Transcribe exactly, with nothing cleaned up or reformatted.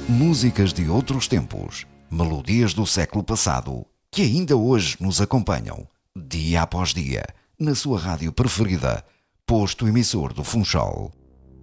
Músicas de outros tempos, melodias do século passado, que ainda hoje nos acompanham, dia após dia, na sua rádio preferida, posto emissor do Funchal.